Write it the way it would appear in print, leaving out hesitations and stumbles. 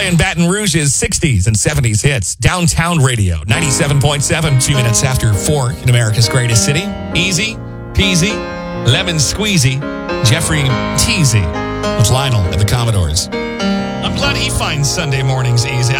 playing Baton Rouge's 60s and 70s hits. Downtown Radio, 97.7, 2 minutes after 4 in America's greatest city. Easy, peasy, lemon squeezy, Jeffrey Teasy with Lionel and the Commodores. I'm glad he finds Sunday mornings easy.